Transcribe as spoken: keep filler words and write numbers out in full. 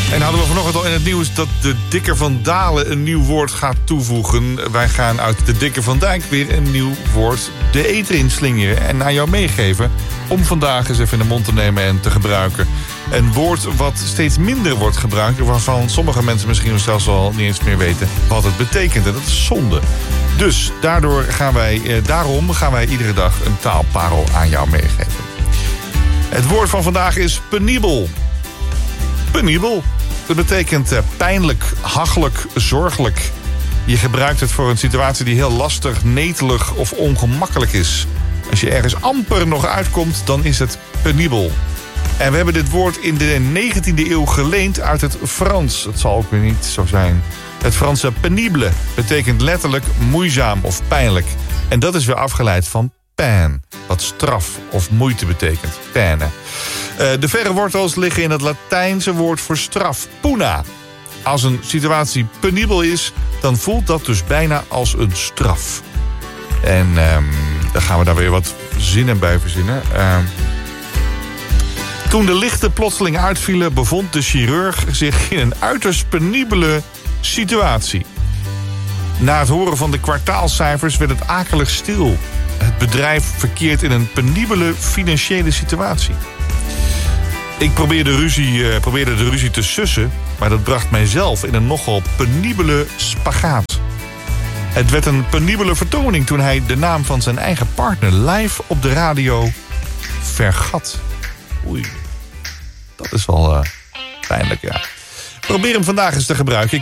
En hadden we vanochtend al in het nieuws dat de Dikker van Dalen een nieuw woord gaat toevoegen. Wij gaan uit de Dikker van Dijk weer een nieuw woord de eter in slingeren en aan jou meegeven om vandaag eens even in de mond te nemen en te gebruiken. Een woord wat steeds minder wordt gebruikt, waarvan sommige mensen misschien zelfs al niet eens meer weten wat het betekent. En dat is zonde. Dus daardoor gaan wij, eh, daarom gaan wij iedere dag een taalparel aan jou meegeven. Het woord van vandaag is penibel. Penibel. Dat betekent uh, pijnlijk, hachelijk, zorgelijk. Je gebruikt het voor een situatie die heel lastig, netelig of ongemakkelijk is. Als je ergens amper nog uitkomt, dan is het penibel. En we hebben dit woord in de negentiende eeuw geleend uit het Frans. Het zal ook weer niet zo zijn. Het Franse pénible betekent letterlijk moeizaam of pijnlijk. En dat is weer afgeleid van peine, wat straf of moeite betekent. Peine. Uh, de verre wortels liggen in het Latijnse woord voor straf, puna. Als een situatie penibel is, dan voelt dat dus bijna als een straf. En um, dan gaan we daar weer wat zinnen bij verzinnen. Uh, Toen de lichten plotseling uitvielen, bevond de chirurg zich in een uiterst penibele situatie. Na het horen van de kwartaalcijfers werd het akelig stil. Het bedrijf verkeert in een penibele financiële situatie. Ik probeerde, ruzie, uh, probeerde de ruzie te sussen, maar dat bracht mijzelf in een nogal penibele spagaat. Het werd een penibele vertoning toen hij de naam van zijn eigen partner live op de radio vergat. Oei, dat is wel uh, pijnlijk, ja. Probeer hem vandaag eens te gebruiken.